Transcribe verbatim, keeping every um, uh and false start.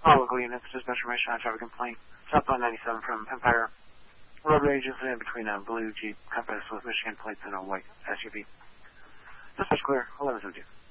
All local units, dispatch information on traffic complaint. Southbound ninety-seven from Empire Road Rage incident between a blue Jeep Compass with Michigan plates and a white S U V. Dispatch clear, eleven seventy-two.